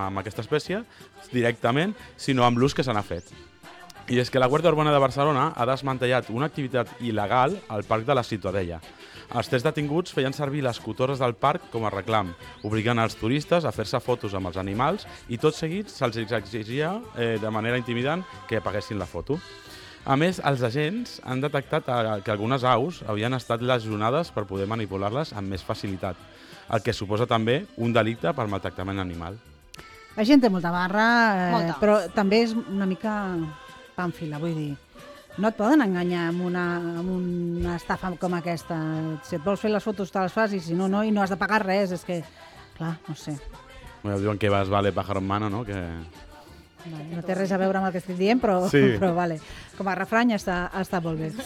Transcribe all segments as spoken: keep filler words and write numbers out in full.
amb aquesta espècie directament, sinó amb l'ús que se n'ha fet. I és que la Guàrdia Urbana de Barcelona ha desmantellat una activitat il·legal al Parc de la Ciutadella. Els tres detinguts feien servir les cotorres del parc com a reclam, obligant els turistes a fer-se fotos amb els animals i tot seguit se'ls exigia eh, de manera intimidant que apaguessin la foto. A més, els agents han detectat que algunes aus havien estat lesionades per poder manipular-les amb més facilitat, el que suposa també un delicte per maltractament animal. La gent té molta barra, eh, Molta. però també és una mica pàmfila, vull dir. No et poden enganyar amb una, amb una estafa com aquesta. Si et vols fer les fotos te les fas i si no, no, i no has de pagar res. És que, clar, no sé. Bueno, diuen que vas vale pájaro en mano, no? Que... Vale, no té res a veure amb el que estic dient, però, Sí. però vale. Com a refrany està, està molt bé.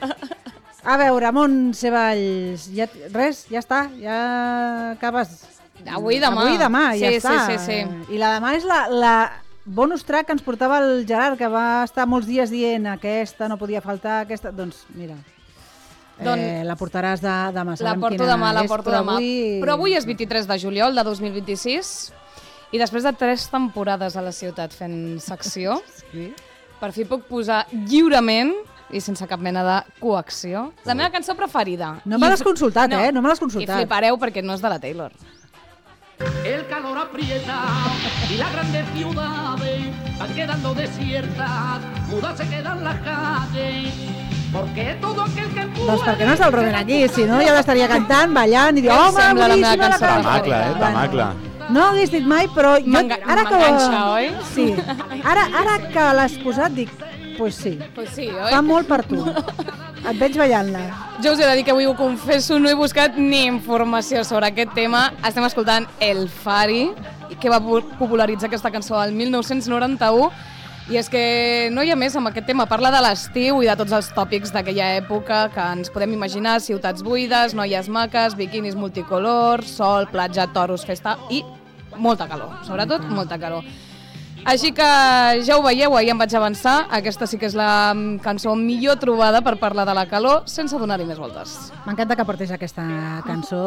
A veure, Montse Valls, ja, res, ja està, ja acabes. Avui i demà. Avui i demà, ja Sí, està. sí, sí, sí. I la demà és la, la bonus track que ens portava el Gerard, que va estar molts dies dient aquesta no podia faltar, aquesta... Doncs mira, Don... eh, la portaràs de, demà. La Sabem porto quina demà, la és, porto però demà. Avui... Però avui és vint-i-tres de juliol de dos mil vint-i-sis i després de tres temporades a la ciutat fent secció, Sí. per fi puc posar lliurement i sense cap mena de coacció la meva cançó preferida. No me I- l'has consultat, no. eh? No me l'has I consultat. flipareu perquè no és de la Taylor. El calor aprieta y las grandes ciudades van quedando desiertas, mudas se quedan las calles, porque todo aquel que pueda... Doncs perquè no està el Robert aquí, si no ja l'estaria cantant, ballant i dir, Què et home, sembla la meva boníssima la cançó cançó. Tamacle, eh? Tamacle. No ho hagués dit mai, però jo, M'enga- ara que... m'enganxa, oi? Sí. Ara, ara que l'has posat, dic, pues sí, Pues sí, oi? fa molt per tu. Et veig ballant-la. Jo us he de dir que avui ho confesso, no he buscat ni informació sobre aquest tema. Estem escoltant El Fari, que va pu- popularitzar aquesta cançó el mil nou-cents noranta-u. I és que no hi ha més amb aquest tema. Parla de l'estiu i de tots els tòpics d'aquella època que ens podem imaginar: ciutats buides, noies maques, biquinis multicolors, sol, platja, toros, festa i molta calor. Sobretot, molta calor. Així que ja ho veieu, ahir em vaig avançar. Aquesta sí que és la mm, cançó millor trobada per parlar de la calor sense donar-hi més voltes. M'encanta que portés aquesta cançó,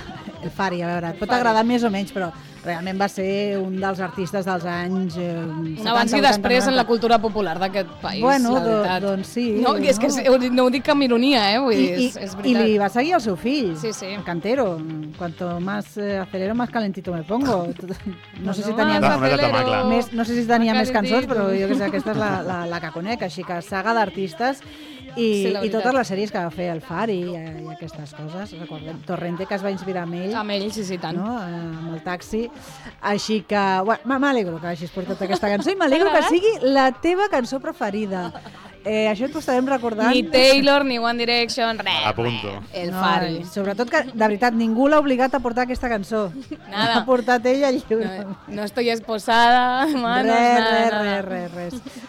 El Fari, a veure, et pot agradar més o menys, però realment va ser un dels artistes dels anys eh, Un setanta, abans i vuitanta, després en la noranta. cultura popular d'aquest país, Bueno, la do, veritat. doncs sí. No, i és que no? ho dic- no ho dic amb ironia, eh? Vull I, dir, i, és, és I veritat. li va seguir el seu fill, Sí, sí. Cantero. Cuanto más eh, acelero, más calentito me pongo. No sé si Cuanto tenia, más Una mica acelero, tamacle. més, no sé si tenia més Calentito. cançons, però jo que sé, aquesta és la, la, la que conec, així que saga d'artistes i, Sí, la i totes veritat. les sèries que va fer el Fari i, i aquestes coses. Recordem, Torrente, que es va inspirar en ell, Amb ell, sí, sí, tant. no? eh, amb el taxi. Així que, bueno, m'alegro que hagis portat aquesta cançó i m'alegro que sigui la teva cançó preferida. Eh, això t'ho estarem recordant. Ni Taylor, ni One Direction, res. Apunto. res. El No, Fari. i sobretot que, de veritat, ningú l'ha obligat a portar aquesta cançó. Nada. L'ha portat ella lliure. No, no estoy esposada, manos, Res, nada, res, nada. res, res, res.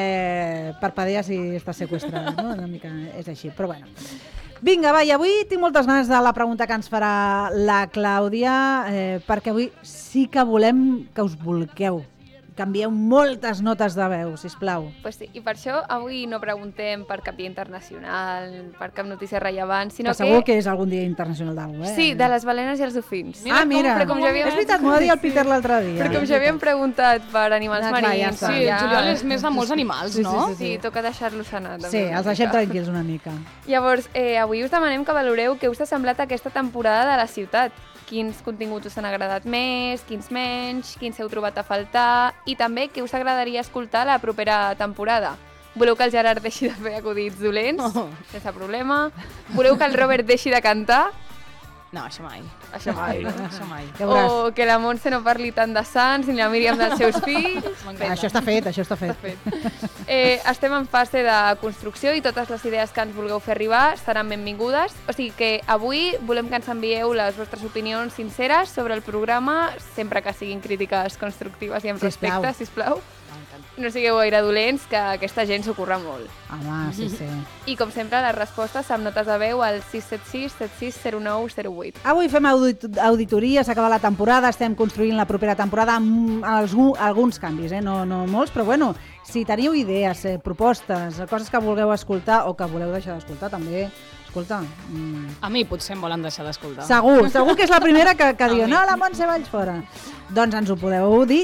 Eh, parpadea si està seqüestrada, no? Una mica és així, però bueno. Vinga, va, i avui tinc moltes ganes de la pregunta que ens farà la Clàudia, eh, perquè avui sí que volem que us volqueu. Canvieu moltes notes de veu, sisplau. Pues sí, i per això avui no preguntem per cap dia internacional, per cap notícia rellevant, sinó Que segur que... que és algun dia internacional d'algú, eh? Sí, de les balenes i els dofins. Mira ah, com- mira, però com ja havíem- és veritat, m'ho va dir el Peter l'altre dia. Però com ja havíem preguntat per animals Ah, clar, ja marins... està. Sí, el juliol és més de molts animals, Sí, sí, no? sí, Sí, toca deixar-los anar. també Sí, una els deixem mica. tranquils una mica. Llavors, eh, avui us demanem que valoreu què us ha semblat aquesta temporada de la ciutat. Quins continguts us han agradat més, quins menys, quins heu trobat a faltar i també què us agradaria escoltar la propera temporada. Voleu que el Gerard deixi de fer acudits dolents? Oh. Sense problema. Voleu que el Robert deixi de cantar? No, això mai. Això mai. Això mai. Ja veuràs. O que la Montse no parli tant de Sants ni la Míriam dels seus fills? Això està fet, això està fet. Fet. Eh, estem en fase de construcció i totes les idees que ens vulgueu fer arribar seran benvingudes. O sigui que avui volem que ens envieu les vostres opinions sinceres sobre el programa, sempre que siguin crítiques constructives i amb Sisplau. respecte, sisplau. No sigueu gaire dolents, que aquesta gent s'ho curra molt. Home, sí, sí. I com sempre, les respostes amb notes de veu al sis set sis set sis zero nou zero vuit. Avui fem audit auditoria, s'acaba la temporada, estem construint la propera temporada amb algú, alguns canvis, eh? no, no molts, però bueno, si teniu idees, eh, propostes, coses que vulgueu escoltar o que voleu deixar d'escoltar també, escolta... Mm, A mi potser em volen deixar d'escoltar. segur, segur que és la primera que, que diu no, la Montse Valls fora. Doncs ens ho podeu dir